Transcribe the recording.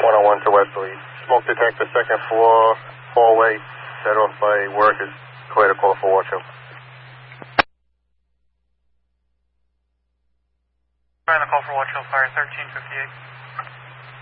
101 to Wesley. Smoke detector, second floor, hallway, set off by workers. Clear to call for Watch Hill. Trying to call for Watch Hill, fire 1358.